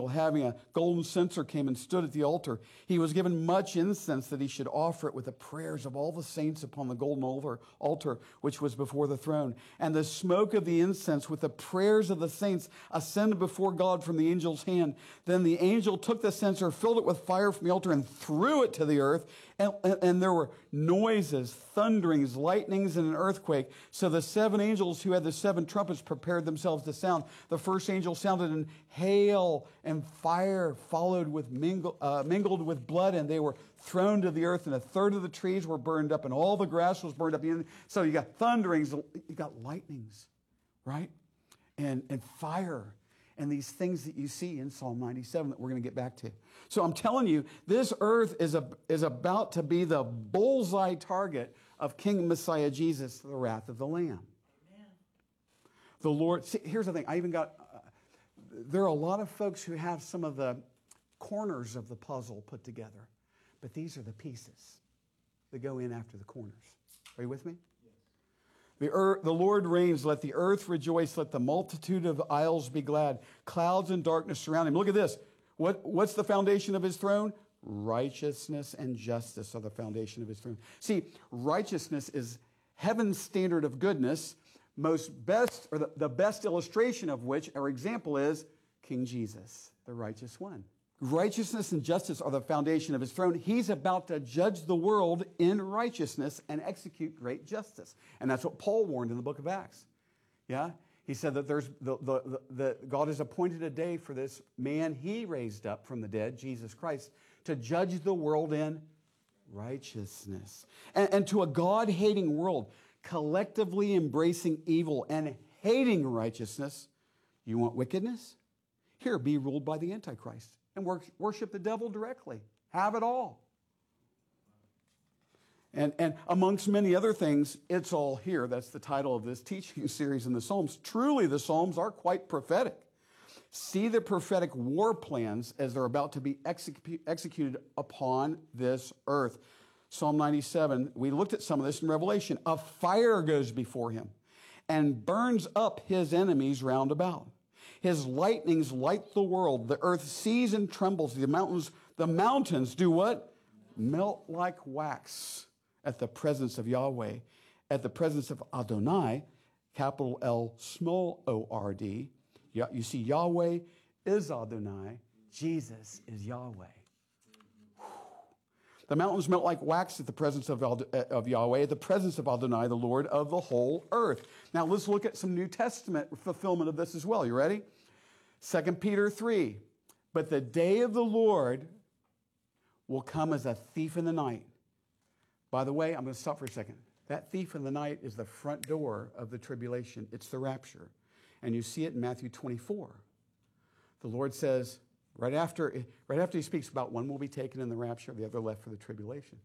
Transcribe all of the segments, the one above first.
angel having a golden censer came and stood at the altar. He was given much incense that he should offer it with the prayers of all the saints upon the golden altar which was before the throne. And the smoke of the incense with the prayers of the saints ascended before God from the angel's hand. Then the angel took the censer, filled it with fire from the altar, and threw it to the earth. And there were noises, thunderings, lightnings, and an earthquake. So the seven angels who had the seven trumpets prepared themselves to sound. The first angel sounded, and hail and fire followed with mingled with blood, and they were thrown to the earth, and a third of the trees were burned up, and all the grass was burned up. So you got thunderings, you got lightnings, right? And fire. And these things that you see in Psalm 97 that we're going to get back to. So I'm telling you, this earth is about to be the bullseye target of King Messiah Jesus, the wrath of the Lamb. Amen. The Lord, see, here's the thing. There are a lot of folks who have some of the corners of the puzzle put together. But these are the pieces that go in after the corners. Are you with me? The Lord reigns, let the earth rejoice, let the multitude of isles be glad. Clouds and darkness surround him. Look at this. What's the foundation of his throne? Righteousness and justice are the foundation of his throne. See, righteousness is heaven's standard of goodness, the best illustration of which, or example, is King Jesus, the righteous one. Righteousness and justice are the foundation of his throne. He's about to judge the world in righteousness and execute great justice. And that's what Paul warned in the book of Acts. Yeah? He said that God has appointed a day for this man he raised up from the dead, Jesus Christ, to judge the world in righteousness. And to a God-hating world, collectively embracing evil and hating righteousness, you want wickedness? Here, be ruled by the Antichrist. And worship the devil directly. Have it all. And amongst many other things, it's all here. That's the title of this teaching series in the Psalms. Truly, the Psalms are quite prophetic. See the prophetic war plans as they're about to be executed upon this earth. Psalm 97, we looked at some of this in Revelation. A fire goes before him and burns up his enemies round about. His lightnings light the world. The earth sees and trembles. The mountains do what? Melt like wax at the presence of Yahweh, at the presence of Adonai, capital L, small O-R-D. You see, Yahweh is Adonai. Jesus is Yahweh. The mountains melt like wax at the presence of Yahweh, at the presence of Adonai, the Lord of the whole earth. Now let's look at some New Testament fulfillment of this as well. You ready? 2 Peter 3. But the day of the Lord will come as a thief in the night. By the way, I'm going to stop for a second. That thief in the night is the front door of the tribulation. It's the rapture. And you see it in Matthew 24. The Lord says, right after he speaks about one will be taken in the rapture, the other left for the tribulation.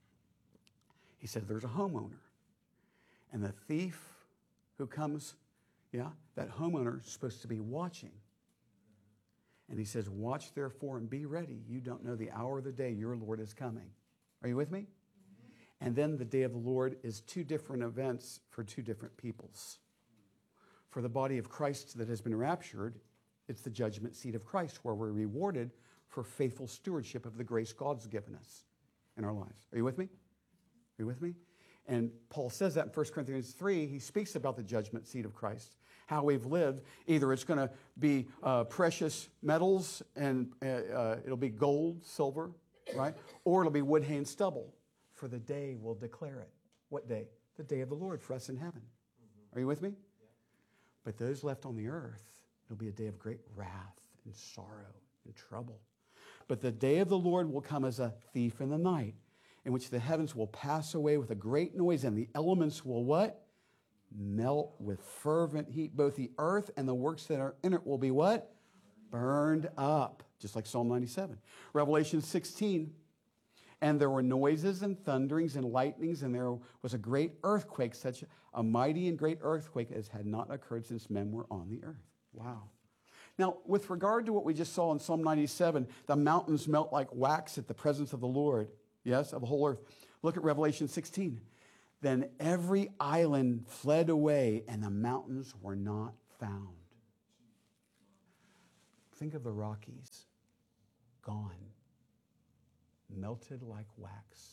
He says there's a homeowner. And the thief who comes, that homeowner is supposed to be watching. And he says, watch therefore and be ready. You don't know the hour of the day your Lord is coming. Are you with me? Mm-hmm. And then the day of the Lord is two different events for two different peoples. For the body of Christ that has been raptured, it's the judgment seat of Christ where we're rewarded for faithful stewardship of the grace God's given us in our lives. Are you with me? Are you with me? And Paul says that in 1 Corinthians 3. He speaks about the judgment seat of Christ, how we've lived. Either it's going to be precious metals and it'll be gold, silver, right? Or it'll be wood, hay, and stubble. For the day will declare it. What day? The day of the Lord for us in heaven. Are you with me? Yeah. But those left on the earth, it'll be a day of great wrath and sorrow and trouble. But the day of the Lord will come as a thief in the night, in which the heavens will pass away with a great noise, and the elements will what? Melt with fervent heat. Both the earth and the works that are in it will be what? Burned up. Just like Psalm 97. Revelation 16. And there were noises and thunderings and lightnings, and there was a great earthquake, such a mighty and great earthquake as had not occurred since men were on the earth. Wow. Now, with regard to what we just saw in Psalm 97, the mountains melt like wax at the presence of the Lord. Yes, of the whole earth. Look at Revelation 16. Then every island fled away, and the mountains were not found. Think of the Rockies. Gone. Melted like wax.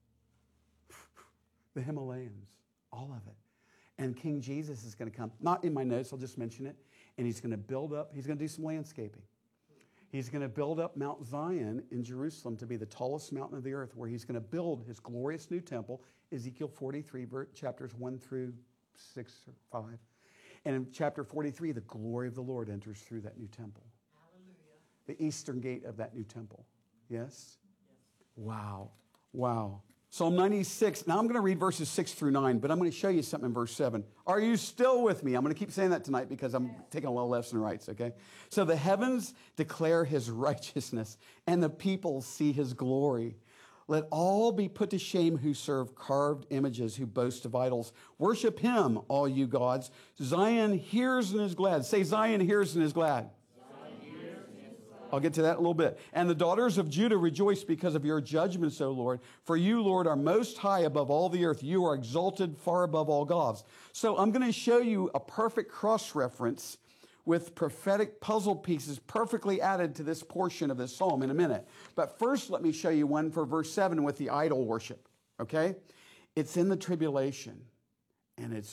The Himalayas. All of it. And King Jesus is going to come. Not in my notes, I'll just mention it. And he's going to build up, he's going to do some landscaping. He's going to build up Mount Zion in Jerusalem to be the tallest mountain of the earth, where he's going to build his glorious new temple, Ezekiel 43, chapters 1 through 6 or 5. And in chapter 43, the glory of the Lord enters through that new temple. Hallelujah. The eastern gate of that new temple. Yes? Wow. Wow. Psalm 96. Now I'm going to read verses 6 through 9, but I'm going to show you something in verse 7. Are you still with me? I'm going to keep saying that tonight because I'm taking a little lefts and rights, okay? So the heavens declare his righteousness, and the people see his glory. Let all be put to shame who serve carved images, who boast of idols. Worship him, all you gods. Zion hears and is glad. Say, Zion hears and is glad. I'll get to that in a little bit. And the daughters of Judah rejoice because of your judgments, O Lord. For you, Lord, are most high above all the earth. You are exalted far above all gods. So I'm going to show you a perfect cross-reference with prophetic puzzle pieces perfectly added to this portion of this psalm in a minute. But first, let me show you one for verse 7 with the idol worship, okay? It's in the tribulation, and it's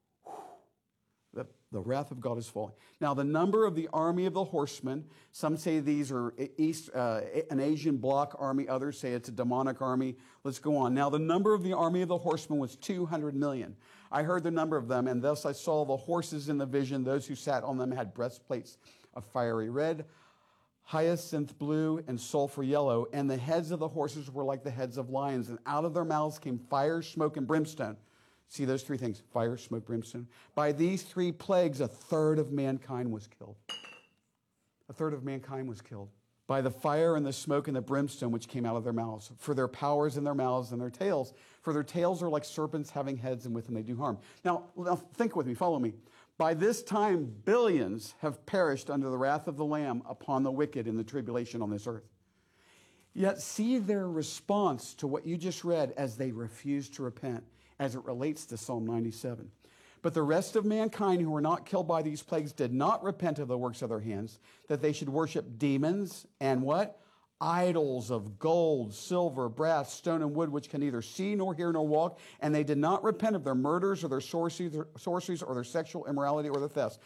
the wrath of God is falling. Now, the number of the army of the horsemen, some say these are an Asian bloc army. Others say it's a demonic army. Let's go on. Now, the number of the army of the horsemen was 200 million. I heard the number of them, and thus I saw the horses in the vision. Those who sat on them had breastplates of fiery red, hyacinth blue, and sulfur yellow. And the heads of the horses were like the heads of lions. And out of their mouths came fire, smoke, and brimstone. See those three things, fire, smoke, brimstone. By these three plagues, a third of mankind was killed. A third of mankind was killed by the fire and the smoke and the brimstone which came out of their mouths. For their powers in their mouths and their tails. For their tails are like serpents having heads, and with them they do harm. Now think with me, follow me. By this time, billions have perished under the wrath of the Lamb upon the wicked in the tribulation on this earth. Yet see their response to what you just read as they refuse to repent, as it relates to Psalm 97. But the rest of mankind who were not killed by these plagues did not repent of the works of their hands, that they should worship demons and what? Idols of gold, silver, brass, stone, and wood, which can neither see nor hear nor walk. And they did not repent of their murders or their sorceries or their sexual immorality or their thefts.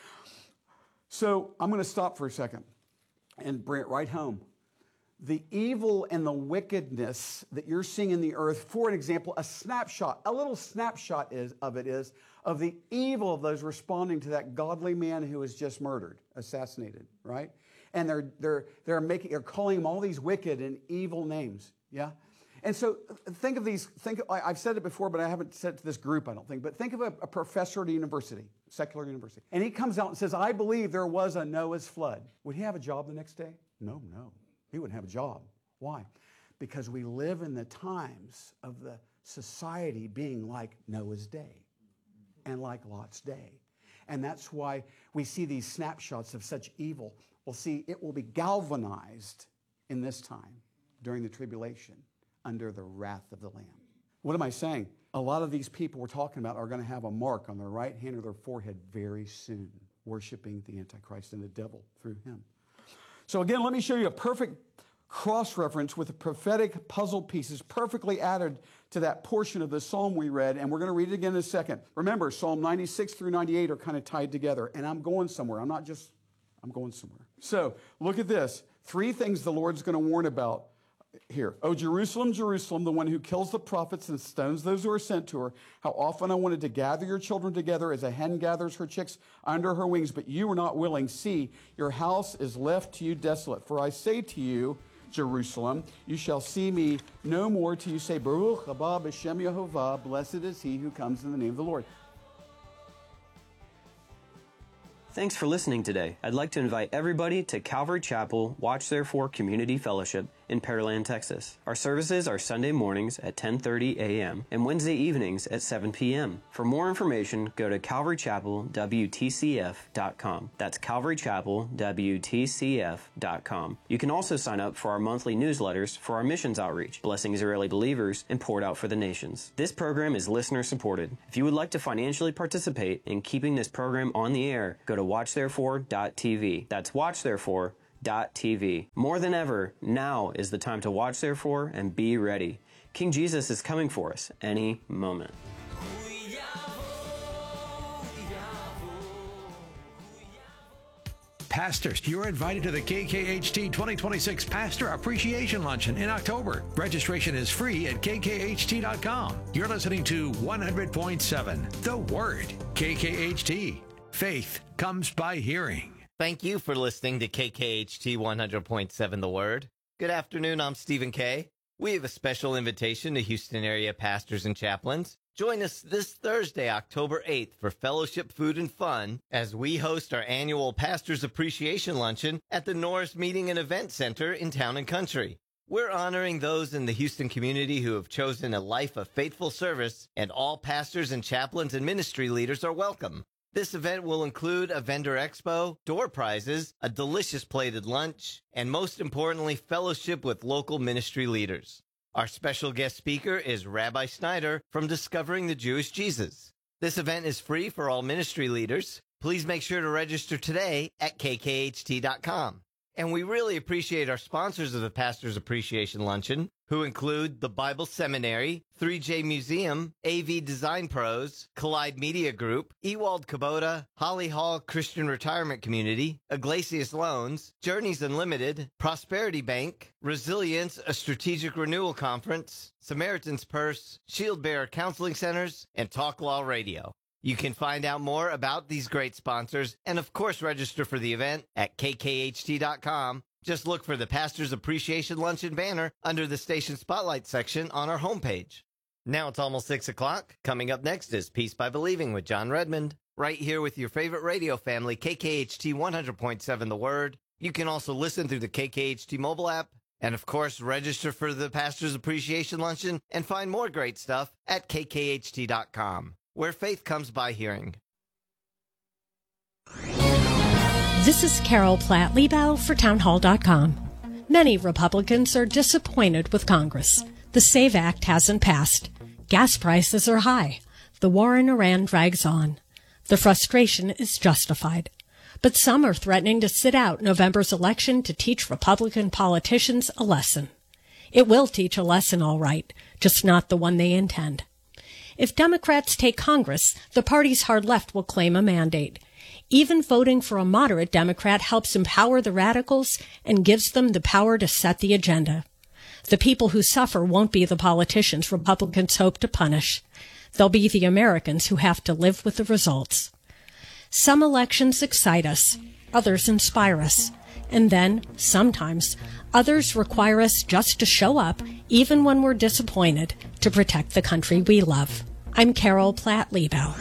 So I'm going to stop for a second and bring it right home. The evil and the wickedness that you're seeing in the earth, for an example, a little snapshot of the evil of those responding to that godly man who was just murdered, assassinated, right? And they're calling him all these wicked and evil names, yeah? And so think of these, I've said it before, but I haven't said it to this group, I don't think, but think of a professor at a university, secular university, and he comes out and says, I believe there was a Noah's flood. Would he have a job the next day? No. He wouldn't have a job. Why? Because we live in the times of the society being like Noah's day and like Lot's day. And that's why we see these snapshots of such evil. Well, see, it will be galvanized in this time during the tribulation under the wrath of the Lamb. What am I saying? A lot of these people we're talking about are going to have a mark on their right hand or their forehead very soon, worshiping the Antichrist and the devil through him. So again, let me show you a perfect cross-reference with the prophetic puzzle pieces perfectly added to that portion of the psalm we read, and we're going to read it again in a second. Remember, Psalm 96 through 98 are kind of tied together, and I'm going somewhere. I'm going somewhere. So look at this. 3 things the Lord's going to warn about here. Oh, Jerusalem, Jerusalem, the one who kills the prophets and stones those who are sent to her. How often I wanted to gather your children together as a hen gathers her chicks under her wings, but you were not willing. See, your house is left to you desolate. For I say to you, Jerusalem, you shall see me no more till you say, Baruch haba b'shem Yehovah, blessed is he who comes in the name of the Lord. Thanks for listening today. I'd like to invite everybody to Calvary Chapel Watch Therefore Community Fellowship in Pearland, Texas. Our services are Sunday mornings at 10:30 a.m. and Wednesday evenings at 7 p.m. For more information, go to calvarychapelwtcf.com. That's calvarychapelwtcf.com. You can also sign up for our monthly newsletters for our missions outreach, Blessing Israeli Believers, and Poured Out for the Nations. This program is listener supported. If you would like to financially participate in keeping this program on the air, go to watchtherefore.tv. That's watchtherefore.tv. KKHT.tv. More than ever, now is the time to watch, therefore, and be ready. King Jesus is coming for us any moment. Pastors, you're invited to the KKHT 2026 Pastor Appreciation Luncheon in October. Registration is free at kkht.com. You're listening to 100.7 The Word. KKHT. Faith comes by hearing. Thank you for listening to KKHT 100.7 The Word. Good afternoon, I'm Stephen Kay. We have a special invitation to Houston area pastors and chaplains. Join us this Thursday, October 8th for fellowship, food, and fun as we host our annual Pastors Appreciation Luncheon at the Norris Meeting and Event Center in Town and Country. We're honoring those in the Houston community who have chosen a life of faithful service, and all pastors and chaplains and ministry leaders are welcome. This event will include a vendor expo, door prizes, a delicious plated lunch, and most importantly, fellowship with local ministry leaders. Our special guest speaker is Rabbi Snyder from Discovering the Jewish Jesus. This event is free for all ministry leaders. Please make sure to register today at kkht.com. And we really appreciate our sponsors of the Pastors Appreciation Luncheon, who include the Bible Seminary, 3J Museum, AV Design Pros, Collide Media Group, Ewald Kubota, Holly Hall Christian Retirement Community, Iglesias Loans, Journeys Unlimited, Prosperity Bank, Resilience, a Strategic Renewal Conference, Samaritan's Purse, Shield Bearer Counseling Centers, and Talk Law Radio. You can find out more about these great sponsors and, of course, register for the event at kkht.com. Just look for the Pastors Appreciation Luncheon banner under the Station Spotlight section on our homepage. Now it's almost 6 o'clock. Coming up next is Peace by Believing with John Redmond, right here with your favorite radio family, KKHT 100.7 The Word. You can also listen through the KKHT mobile app. And, of course, register for the Pastors Appreciation Luncheon and find more great stuff at kkht.com. Where faith comes by hearing. This is Carol Platt-Liebau for townhall.com. Many Republicans are disappointed with Congress. The SAVE Act hasn't passed. Gas prices are high. The war in Iran drags on. The frustration is justified. But some are threatening to sit out November's election to teach Republican politicians a lesson. It will teach a lesson, all right, just not the one they intend. If Democrats take Congress, the party's hard left will claim a mandate. Even voting for a moderate Democrat helps empower the radicals and gives them the power to set the agenda. The people who suffer won't be the politicians Republicans hope to punish. They'll be the Americans who have to live with the results. Some elections excite us, others inspire us, and then, sometimes, others require us just to show up, even when we're disappointed, to protect the country we love. I'm Carol Platt-Liebau.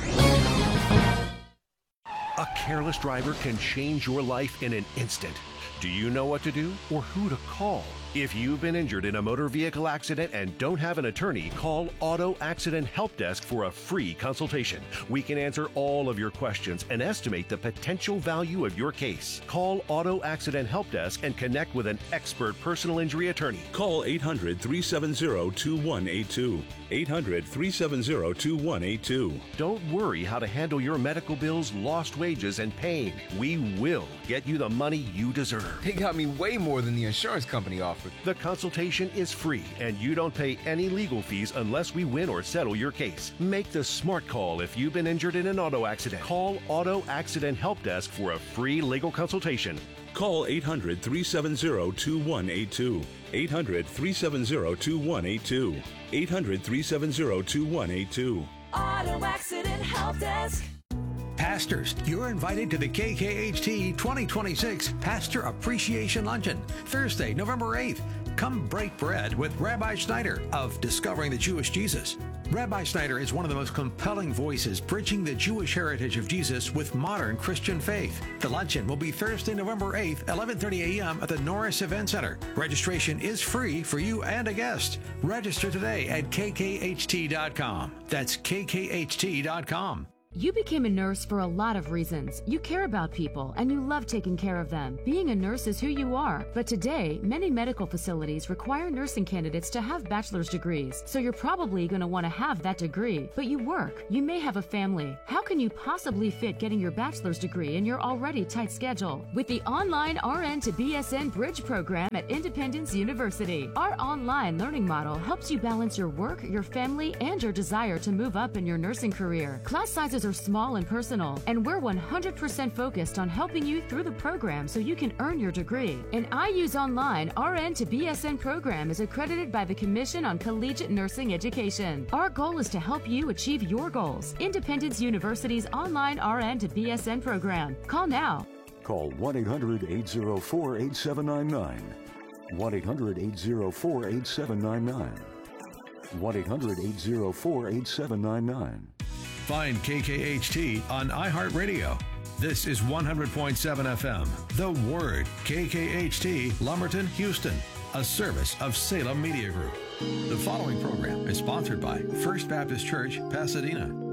A careless driver can change your life in an instant. Do you know what to do or who to call? If you've been injured in a motor vehicle accident and don't have an attorney, call Auto Accident Help Desk for a free consultation. We can answer all of your questions and estimate the potential value of your case. Call Auto Accident Help Desk and connect with an expert personal injury attorney. Call 800-370-2182. 800-370-2182. Don't worry how to handle your medical bills, lost wages, and pain. We will get you the money you deserve. They got me way more than the insurance company offered. The consultation is free, and you don't pay any legal fees unless we win or settle your case. Make the smart call if you've been injured in an auto accident. Call Auto Accident Help Desk for a free legal consultation. Call 800-370-2182. 800-370-2182. 800-370-2182. Auto Accident Help Desk. Pastors, you're invited to the KKHT 2026 Pastor Appreciation Luncheon, Thursday, November 8th. Come break bread with Rabbi Snyder of Discovering the Jewish Jesus. Rabbi Snyder is one of the most compelling voices bridging the Jewish heritage of Jesus with modern Christian faith. The luncheon will be Thursday, November 8th, 11:30 a.m. at the Norris Event Center. Registration is free for you and a guest. Register today at kkht.com. That's kkht.com. You became a nurse for a lot of reasons. You care about people and you love taking care of them. Being a nurse is who you are. But today, many medical facilities require nursing candidates to have bachelor's degrees. So you're probably going to want to have that degree. But you work. You may have a family. How can you possibly fit getting your bachelor's degree in your already tight schedule? With the online RN to BSN Bridge program at Independence University, our online learning model helps you balance your work, your family, and your desire to move up in your nursing career. Class sizes are small and personal, and we're 100% focused on helping you through the program so you can earn your degree. An IU's online RN to BSN program is accredited by the Commission on Collegiate Nursing Education. Our goal is to help you achieve your goals. Independence University's online RN to BSN program. Call now. Call 1-800-804-8799. 1-800-804-8799. 1-800-804-8799. Find KKHT on iHeartRadio. This is 100.7 FM. The Word, KKHT, Lumberton, Houston, a service of Salem Media Group. The following program is sponsored by First Baptist Church, Pasadena.